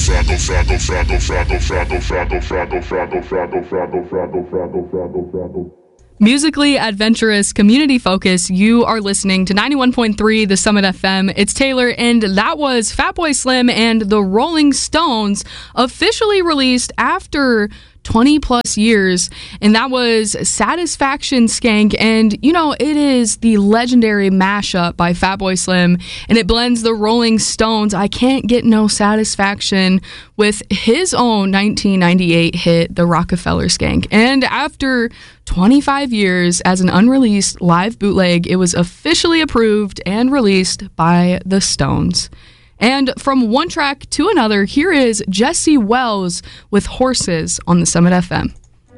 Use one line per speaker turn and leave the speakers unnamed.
Musically adventurous, community focus. You are listening to 91.3 The Summit FM. It's Taylor, and that was Fatboy Slim and the Rolling Stones, officially released after 20 plus years, and that was Satisfaction Skank. And you know, it is the legendary mashup by Fatboy Slim, and it blends the Rolling Stones' I Can't Get No Satisfaction with his own 1998 hit, The Rockefeller Skank. And after 25 years as an unreleased live bootleg, it was officially approved and released by the Stones. And from one track to another, here is Jesse Wells with Horses on the Summit FM.